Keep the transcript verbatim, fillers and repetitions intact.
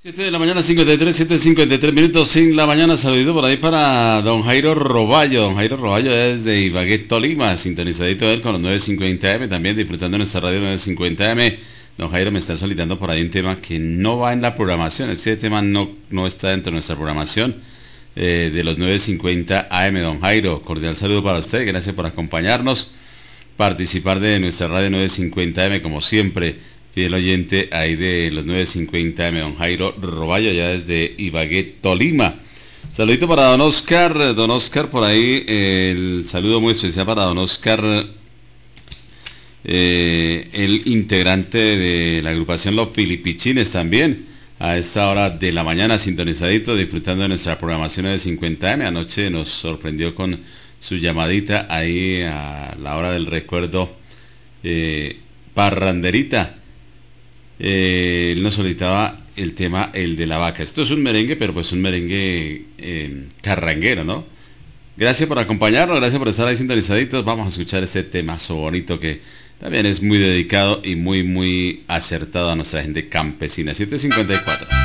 siete de la mañana, cincuenta y tres, siete cincuenta y tres minutos sin la mañana. Saludito por ahí para don Jairo Roballo. Don Jairo Roballo desde Ibagué, Tolima, sintonizadito él con los nueve cincuenta eme, también disfrutando de nuestra radio nueve cincuenta eme. Don Jairo me está solicitando por ahí un tema que no va en la programación. Este tema no, no está dentro de nuestra programación eh, de los nueve cincuenta A M. Don Jairo, cordial saludo para usted. Gracias por acompañarnos, participar de nuestra radio nueve cincuenta eme como siempre. Fiel oyente ahí de los nueve cincuenta eme, don Jairo Roballo, allá desde Ibagué, Tolima. Saludito para don Oscar, don Oscar por ahí, eh, el saludo muy especial para don Oscar, eh, el integrante de la agrupación Los Filipichines también, a esta hora de la mañana, sintonizadito, disfrutando de nuestra programación de cincuenta eme. Anoche nos sorprendió con su llamadita ahí a la hora del recuerdo, eh, parranderita. Eh, él nos solicitaba el tema, el de la vaca. Esto es un merengue, pero pues un merengue eh, carranguero, ¿no? Gracias por acompañarnos, gracias por estar ahí sintonizaditos. Vamos a escuchar este temazo bonito que también es muy dedicado y muy, muy acertado a nuestra gente campesina. siete cincuenta y cuatro.